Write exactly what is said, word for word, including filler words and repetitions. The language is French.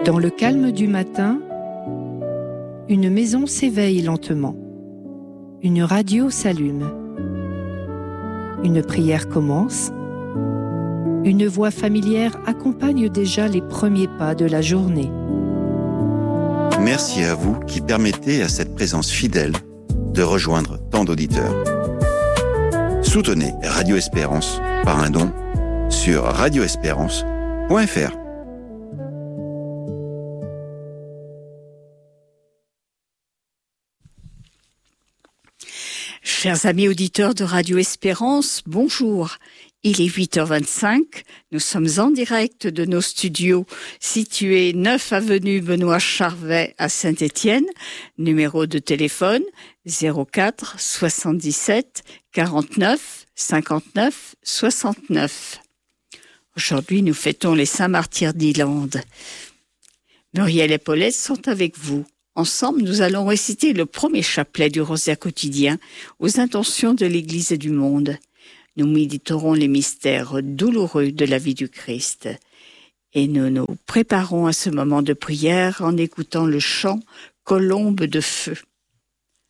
Dans le calme du matin, une maison s'éveille lentement. Une radio s'allume. Une prière commence. Une voix familière accompagne déjà les premiers pas de la journée. Merci à vous qui permettez à cette présence fidèle de rejoindre tant d'auditeurs. Soutenez Radio Espérance par un don sur radio espérance point f r. Chers amis auditeurs de Radio Espérance, bonjour. Il est huit heures vingt-cinq, nous sommes en direct de nos studios situés neuf avenue Benoît Charvet à Saint-Étienne, numéro de téléphone zéro quatre soixante-dix-sept quarante-neuf cinquante-neuf soixante-neuf. Aujourd'hui, nous fêtons les Saints Martyrs d'Irlande. Muriel et Paulette sont avec vous. Ensemble, nous allons réciter le premier chapelet du rosaire quotidien aux intentions de l'Église et du monde. Nous méditerons les mystères douloureux de la vie du Christ. Et nous nous préparons à ce moment de prière en écoutant le chant « Colombe de feu ».